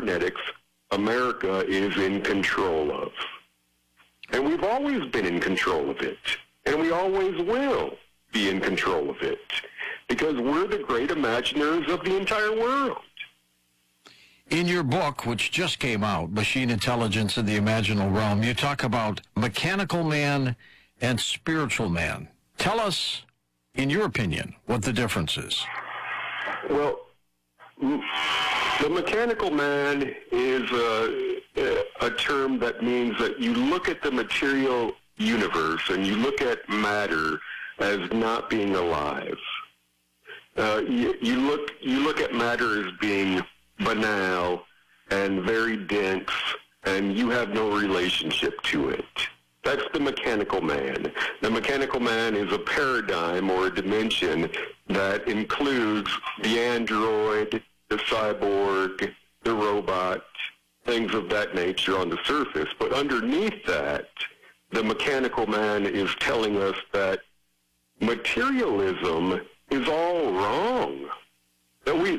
cybernetics America is in control of. And we've always been in control of it. And we always will be in control of it. Because we're the great imaginers of the entire world. In your book, which just came out, Machine Intelligence in the Imaginal Realm, you talk about mechanical man and spiritual man. Tell us, in your opinion, what the difference is. Well, the mechanical man is a term that means that you look at the material universe and you look at matter as not being alive. You look at matter as being banal and very dense, and you have no relationship to it. That's the mechanical man. The mechanical man is a paradigm or a dimension that includes the android, the cyborg, the robot, things of that nature on the surface. But underneath that, the mechanical man is telling us that materialism is all wrong. That we've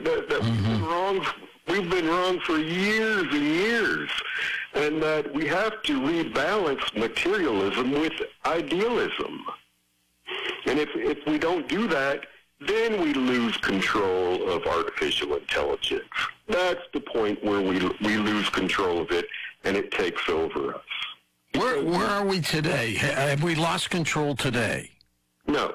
been wrong for years and years, and that we have to rebalance materialism with idealism. And if we don't do that, then we lose control of artificial intelligence. That's the point where we lose control of it, and it takes over us. Where are we today? Have we lost control today? No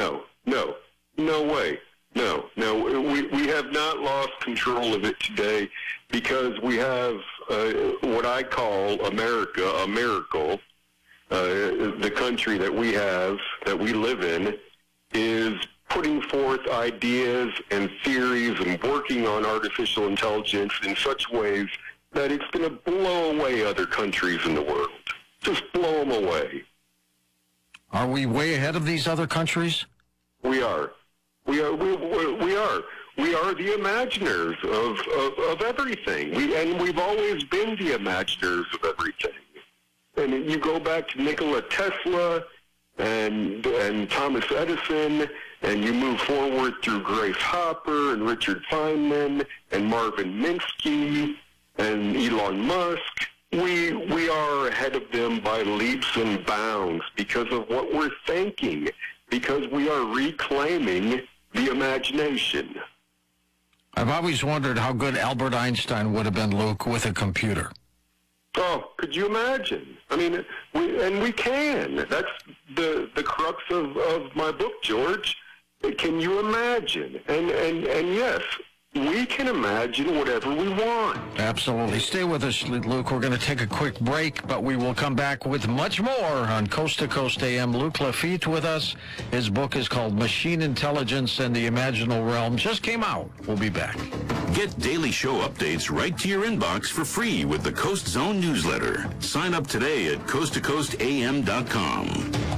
way. No, we have not lost control of it today because we have what I call America, a miracle. The country that we have, that we live in, is putting forth ideas and theories and working on artificial intelligence in such ways that it's going to blow away other countries in the world. Just blow them away. Are we way ahead of these other countries? We are. We are the imaginers of everything. We've always been the imaginers of everything. And you go back to Nikola Tesla and Thomas Edison, and you move forward through Grace Hopper and Richard Feynman and Marvin Minsky and Elon Musk. We are ahead of them by leaps and bounds because of what we're thinking, because we are reclaiming the imagination. I've always wondered how good Albert Einstein would have been, Luke, with a computer. Oh, could you imagine? I mean, we can. That's the crux of my book, George. Can you imagine? And yes, we can imagine whatever we want. Absolutely. Stay with us, Luke. We're going to take a quick break, but we will come back with much more on Coast to Coast AM. Luke Lafitte with us. His book is called Machine Intelligence and the Imaginal Realm. Just came out. We'll be back. Get daily show updates right to your inbox for free with the Coast Zone newsletter. Sign up today at coasttocoastam.com.